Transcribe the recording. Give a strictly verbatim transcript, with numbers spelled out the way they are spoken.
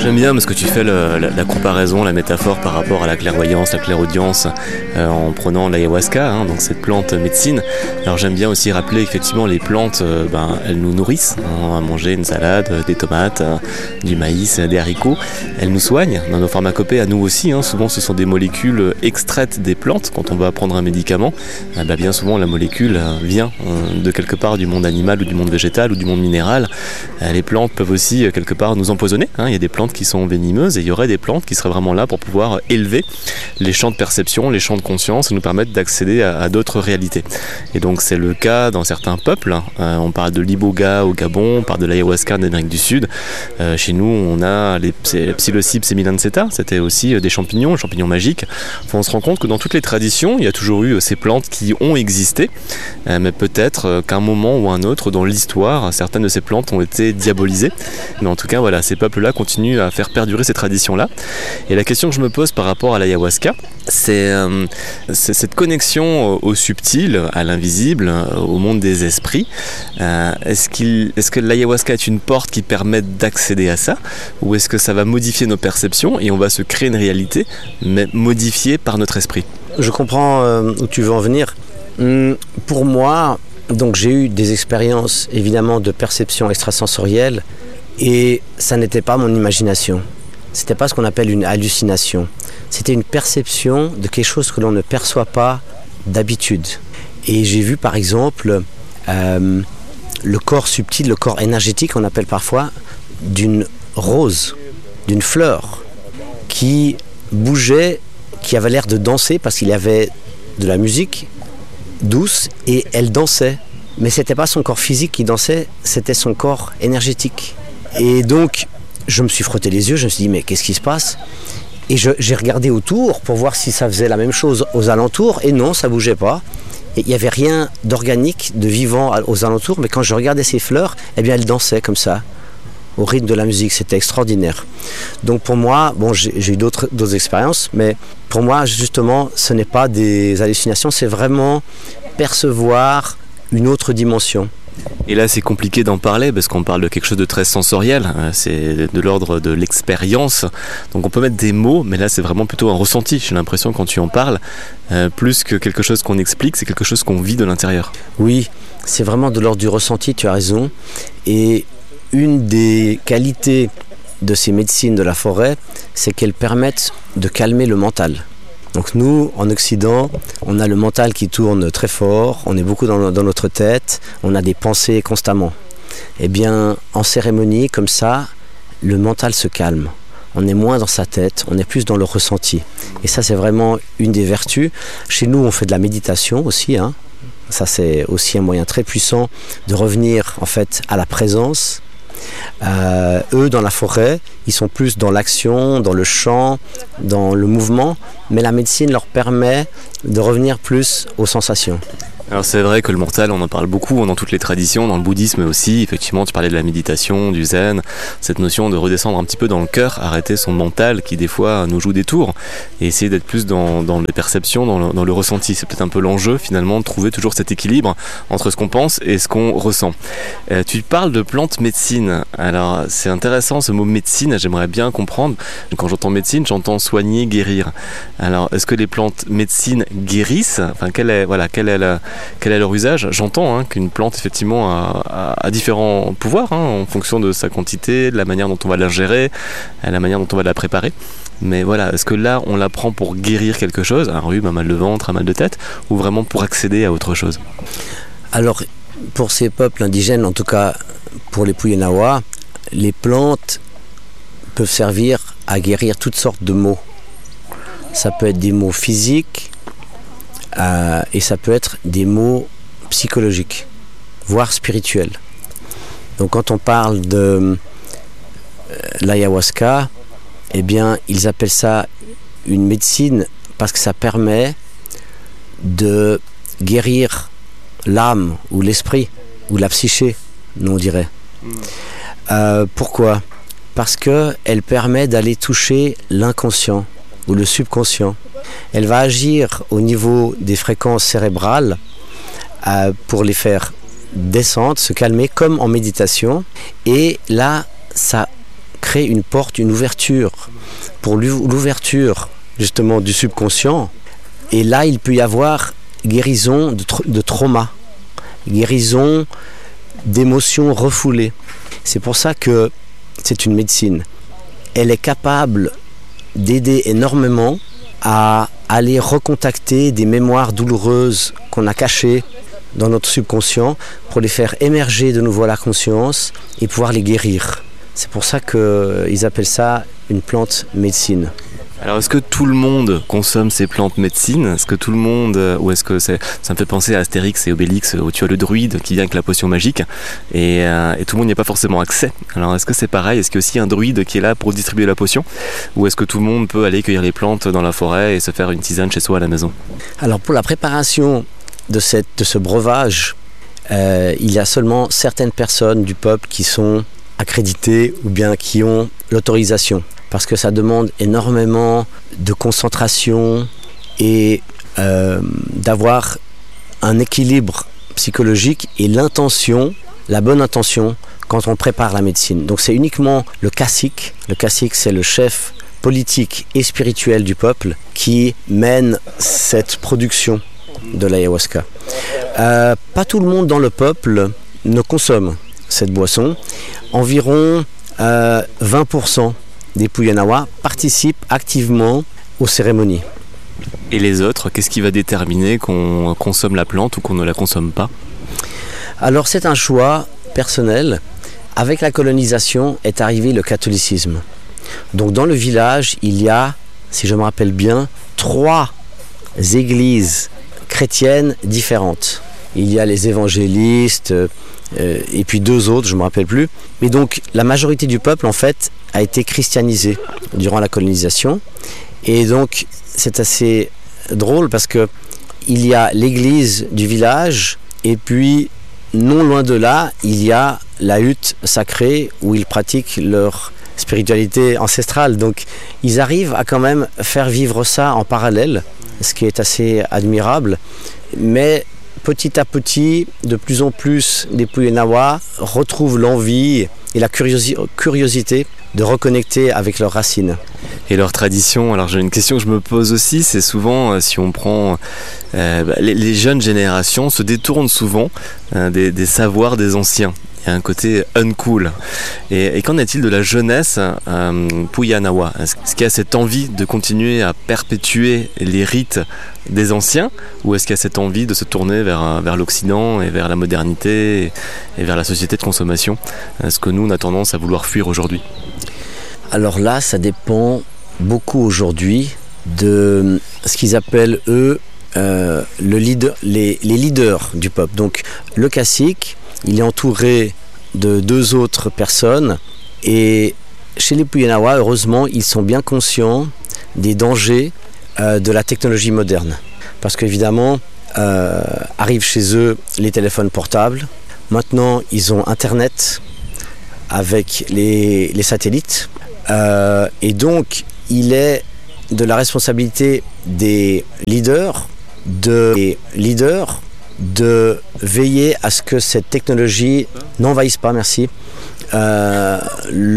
J'aime bien parce que tu fais le, la, la comparaison, la métaphore par rapport à la clairvoyance, la clairaudience euh, en prenant l'ayahuasca, hein, donc cette plante médecine. Alors j'aime bien aussi rappeler qu'effectivement les plantes, euh, ben, elles nous nourrissent. On va manger une salade, euh, des tomates, euh, du maïs, euh, des haricots. Elles nous soignent dans nos pharmacopées à nous aussi. Hein. Souvent ce sont des molécules extraites des plantes. Quand on va prendre un médicament, euh, ben, bien souvent la molécule euh, vient euh, de quelque part du monde animal ou du monde végétal ou du monde minéral. Euh, les plantes peuvent aussi euh, quelque part nous empoisonner. Hein. Il y a des plantes qui sont venimeuses et il y aurait des plantes qui seraient vraiment là pour pouvoir élever les champs de perception, les champs de conscience et nous permettre d'accéder à, à d'autres réalités. Et donc c'est le cas dans certains peuples. Euh, on parle de l'iboga au Gabon, on parle de l'ayahuasca en Amérique du Sud. Euh, chez nous, on a les psilocybe semilanceta, c'était aussi des champignons, champignons magiques. Enfin, on se rend compte que dans toutes les traditions, il y a toujours eu ces plantes qui ont existé, euh, mais peut-être qu'à un moment ou un autre dans l'histoire, certaines de ces plantes ont été diabolisées. Mais en tout cas, voilà, ces peuples-là continuent à faire perdurer ces traditions-là. Et la question que je me pose par rapport à l'ayahuasca, c'est, euh, c'est cette connexion au subtil, à l'invisible, au monde des esprits. Euh, est-ce, qu'il, est-ce que l'ayahuasca est une porte qui permet d'accéder à ça, ou est-ce que ça va modifier nos perceptions et on va se créer une réalité, mais modifiée par notre esprit? Je comprends euh, où tu veux en venir. Hum, pour moi, donc j'ai eu des expériences évidemment de perception extrasensorielle. Et ça n'était pas mon imagination. C'était pas ce qu'on appelle une hallucination. C'était une perception de quelque chose que l'on ne perçoit pas d'habitude. Et j'ai vu par exemple euh, le corps subtil, le corps énergétique, on appelle parfois, d'une rose, d'une fleur, qui bougeait, qui avait l'air de danser parce qu'il y avait de la musique douce et elle dansait. Mais c'était pas son corps physique qui dansait, c'était son corps énergétique. Et donc, je me suis frotté les yeux, je me suis dit, mais qu'est-ce qui se passe? Et je, j'ai regardé autour pour voir si ça faisait la même chose aux alentours, et non, ça ne bougeait pas. Et il n'y avait rien d'organique, de vivant aux alentours, mais quand je regardais ces fleurs, eh bien, elles dansaient comme ça, au rythme de la musique, c'était extraordinaire. Donc pour moi, bon, j'ai, j'ai eu d'autres, d'autres expériences, mais pour moi, justement, ce n'est pas des hallucinations, c'est vraiment percevoir une autre dimension. Et là, c'est compliqué d'en parler parce qu'on parle de quelque chose de très sensoriel, c'est de l'ordre de l'expérience. Donc on peut mettre des mots, mais là, c'est vraiment plutôt un ressenti. J'ai l'impression quand tu en parles, euh, plus que quelque chose qu'on explique, c'est quelque chose qu'on vit de l'intérieur. Oui, c'est vraiment de l'ordre du ressenti, tu as raison. Et une des qualités de ces médecines de la forêt, c'est qu'elles permettent de calmer le mental. Donc nous, en Occident, on a le mental qui tourne très fort, on est beaucoup dans, dans notre tête, on a des pensées constamment. Eh bien, en cérémonie, comme ça, le mental se calme. On est moins dans sa tête, on est plus dans le ressenti. Et ça, c'est vraiment une des vertus. Chez nous, on fait de la méditation aussi, hein. Ça, c'est aussi un moyen très puissant de revenir, en fait, à la présence. Euh, eux dans la forêt, ils sont plus dans l'action, dans le chant, dans le mouvement, mais la médecine leur permet de revenir plus aux sensations. Alors c'est vrai que le mental, on en parle beaucoup dans toutes les traditions, dans le bouddhisme aussi. Effectivement, tu parlais de la méditation, du zen, cette notion de redescendre un petit peu dans le cœur, arrêter son mental qui des fois nous joue des tours et essayer d'être plus dans, dans les perceptions, dans le, dans le ressenti. C'est peut-être un peu l'enjeu finalement de trouver toujours cet équilibre entre ce qu'on pense et ce qu'on ressent. Euh, tu parles de plantes médecine. Alors c'est intéressant ce mot médecine, j'aimerais bien comprendre. Quand j'entends médecine, j'entends soigner, guérir. Alors est-ce que les plantes médecine guérissent? Enfin, quelle est, voilà, quelle est la Quel est leur usage? J'entends hein, qu'une plante effectivement a, a, a différents pouvoirs hein, en fonction de sa quantité, de la manière dont on va la gérer, la manière dont on va la préparer. Mais voilà, est-ce que là on la prend pour guérir quelque chose, un rhume, un mal de ventre, un mal de tête, ou vraiment pour accéder à autre chose? Alors pour ces peuples indigènes, en tout cas pour les Puyehnawa, les plantes peuvent servir à guérir toutes sortes de maux. Ça peut être des maux physiques, Euh, et ça peut être des maux psychologiques, voire spirituels. Donc quand on parle de euh, l'ayahuasca, eh bien ils appellent ça une médecine parce que ça permet de guérir l'âme ou l'esprit ou la psyché, nous on dirait. Mm. Euh, pourquoi? Parce qu'elle permet d'aller toucher l'inconscient ou le subconscient. Elle va agir au niveau des fréquences cérébrales euh, pour les faire descendre, se calmer comme en méditation. Et là, ça crée une porte, une ouverture pour l'ouverture justement du subconscient. Et là, il peut y avoir guérison de, tra- de trauma, guérison d'émotions refoulées. C'est pour ça que c'est une médecine. Elle est capable d'aider énormément à aller recontacter des mémoires douloureuses qu'on a cachées dans notre subconscient pour les faire émerger de nouveau à la conscience et pouvoir les guérir. C'est pour ça qu'ils appellent ça une plante médecine. Alors est-ce que tout le monde consomme ces plantes médecine ? Est-ce que tout le monde, ou est-ce que c'est, ça me fait penser à Astérix et Obélix, où tu as le druide qui vient avec la potion magique et, euh, et tout le monde n'y a pas forcément accès. Alors est-ce que c'est pareil ? Est-ce qu'il y a aussi un druide qui est là pour distribuer la potion ? Ou est-ce que tout le monde peut aller cueillir les plantes dans la forêt et se faire une tisane chez soi à la maison ? Alors pour la préparation de, cette, de ce breuvage, euh, il y a seulement certaines personnes du peuple qui sont accréditées ou bien qui ont l'autorisation. Parce que ça demande énormément de concentration et euh, d'avoir un équilibre psychologique et l'intention, la bonne intention quand on prépare la médecine. Donc c'est uniquement le cacique, le cacique c'est le chef politique et spirituel du peuple qui mène cette production de l'ayahuasca. Euh, pas tout le monde dans le peuple ne consomme cette boisson. Environ euh, vingt pour cent des Puyanawa participent activement aux cérémonies. Et les autres, qu'est-ce qui va déterminer qu'on consomme la plante ou qu'on ne la consomme pas ? Alors c'est un choix personnel. Avec la colonisation est arrivé le catholicisme. Donc dans le village, il y a, si je me rappelle bien, trois églises chrétiennes différentes. Il y a les évangélistes euh, et puis deux autres, je ne me rappelle plus. Mais donc la majorité du peuple en fait a été christianisée durant la colonisation. Et donc c'est assez drôle parce que il y a l'église du village et puis non loin de là, il y a la hutte sacrée où ils pratiquent leur spiritualité ancestrale. Donc ils arrivent à quand même faire vivre ça en parallèle, ce qui est assez admirable. Mais petit à petit, de plus en plus, les Puyanawa retrouvent l'envie et la curiosi- curiosité de reconnecter avec leurs racines. Et leur tradition, alors j'ai une question que je me pose aussi, c'est souvent, euh, si on prend euh, bah, les, les jeunes générations se détournent souvent euh, des, des savoirs des anciens. Il y a un côté uncool. Et, et qu'en est-il de la jeunesse euh, Puyanawa ? Est-ce, est-ce qu'il y a cette envie de continuer à perpétuer les rites des anciens ? Ou est-ce qu'il y a cette envie de se tourner vers, vers l'Occident et vers la modernité et, et vers la société de consommation ? Est-ce que nous, on a tendance à vouloir fuir aujourd'hui ? Alors là, ça dépend beaucoup aujourd'hui de ce qu'ils appellent, eux, euh, le leader, les, les leaders du peuple. Donc le cacique, il est entouré de deux autres personnes et chez les Puyanawa, heureusement, ils sont bien conscients des dangers euh, de la technologie moderne. Parce qu'évidemment, euh, arrivent chez eux les téléphones portables. Maintenant, ils ont Internet avec les, les satellites. Euh, et donc, il est de la responsabilité des leaders, de, des leaders de veiller à ce que cette technologie n'envahisse pas, merci, euh,